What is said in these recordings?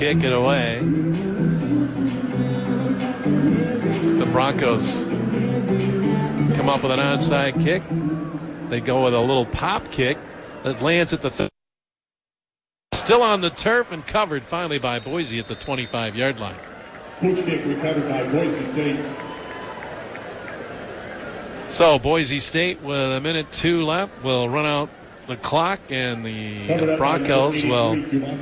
Kick it away. The Broncos come up with an onside kick. They go with a little pop kick that lands at the still on the turf and covered finally by Boise at the 25-yard line. Push kick recovered by Boise State. So Boise State with 1:02 left will run out the clock, and the Broncos will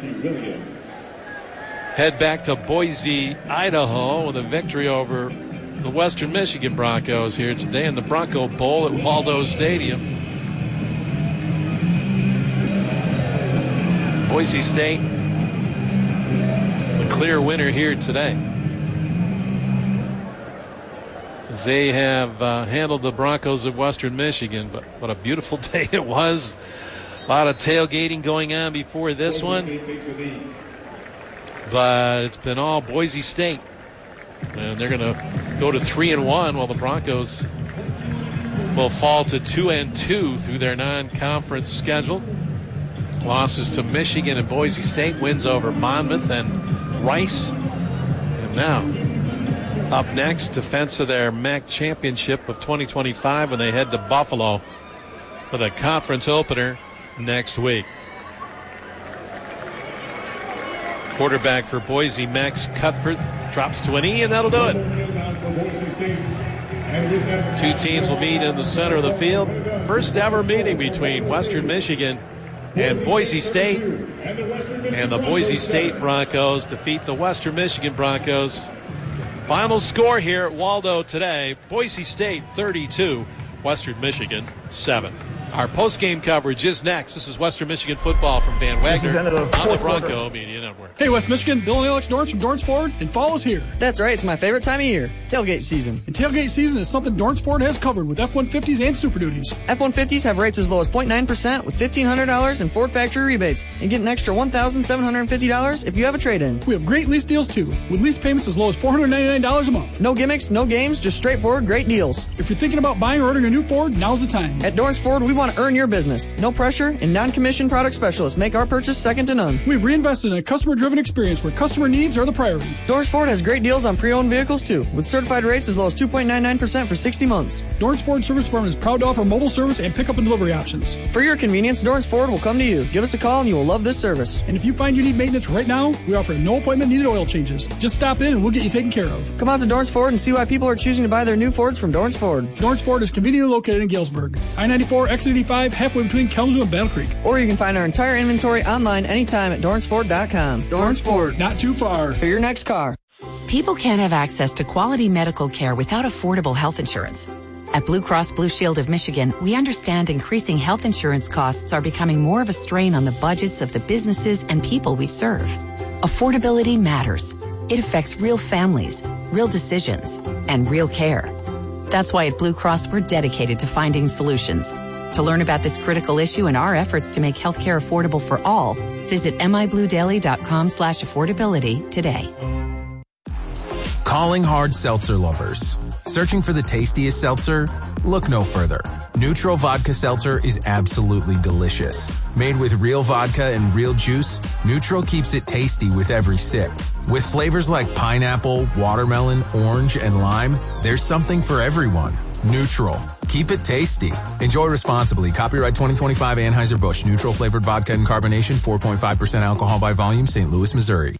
head back to Boise, Idaho with a victory over the Western Michigan Broncos here today in the Bronco Bowl at Waldo Stadium. Boise State, the clear winner here today. They have handled the Broncos of Western Michigan, but what a beautiful day it was. A lot of tailgating going on before this one. But it's been all Boise State. And they're going to go to 3-1 while the Broncos will fall to 2-2 through their non-conference schedule. Losses to Michigan and Boise State, wins over Monmouth and Rice. And now, up next, defense of their MAC championship of 2025 when they head to Buffalo for the conference opener next week. Quarterback for Boise, Max Cutforth, drops to an E, and that'll do it. Two teams will meet in the center of the field. First ever meeting between Western Michigan and Boise State. And the Boise State Broncos defeat the Western Michigan Broncos. Final score here at Waldo today, Boise State 32, Western Michigan 7. Our post-game coverage is next. This is Western Michigan football from Van Wagner on the Bronco Media Network. Hey, West Michigan, Bill and Alex Dorrance from Dorrance Ford, and fall is here. That's right. It's my favorite time of year, tailgate season. And tailgate season is something Dorrance Ford has covered with F-150s and Super Duties. F-150s have rates as low as 0.9% with $1,500 in Ford factory rebates, and get an extra $1,750 if you have a trade-in. We have great lease deals, too, with lease payments as low as $499 a month. No gimmicks, no games, just straightforward great deals. If you're thinking about buying or ordering a new Ford, now's the time. At Dorrance Ford, we want to earn your business. No pressure, and non-commissioned product specialists make our purchase second to none. We've reinvested in a customer-driven experience where customer needs are the priority. Dorrance Ford has great deals on pre-owned vehicles, too, with certified rates as low as 2.99% for 60 months. Dorrance Ford Service Department is proud to offer mobile service and pickup and delivery options. For your convenience, Dorrance Ford will come to you. Give us a call and you will love this service. And if you find you need maintenance right now, we offer no appointment needed oil changes. Just stop in and we'll get you taken care of. Come out to Dorrance Ford and see why people are choosing to buy their new Fords from Dorrance Ford. Dorrance Ford is conveniently located in Galesburg. I-94, exit 85, halfway between Kalamazoo and Battle Creek. Or you can find our entire inventory online anytime at DorranceFord.com. Dorrance Ford, not too far. For your next car. People can't have access to quality medical care without affordable health insurance. At Blue Cross Blue Shield of Michigan, we understand increasing health insurance costs are becoming more of a strain on the budgets of the businesses and people we serve. Affordability matters. It affects real families, real decisions, and real care. That's why at Blue Cross, we're dedicated to finding solutions. To learn about this critical issue and our efforts to make healthcare affordable for all, visit mibluedaily.com/affordability today. Calling hard seltzer lovers. Searching for the tastiest seltzer? Look no further. Neutral Vodka Seltzer is absolutely delicious. Made with real vodka and real juice, Neutral keeps it tasty with every sip. With flavors like pineapple, watermelon, orange, and lime, there's something for everyone. Neutral. Keep it tasty. Enjoy responsibly. Copyright 2025 Anheuser-Busch. Neutral flavored vodka and carbonation, 4.5% alcohol by volume, St. Louis, Missouri.